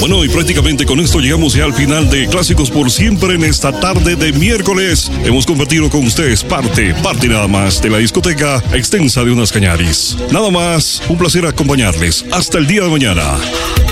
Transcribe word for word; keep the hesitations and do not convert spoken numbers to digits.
Bueno, y prácticamente con esto llegamos ya al final de Clásicos por Siempre en esta tarde de miércoles. Hemos compartido con ustedes parte, parte nada más de la discoteca extensa de Unas Cañaris. Nada más, un placer acompañarles. Hasta el día de mañana.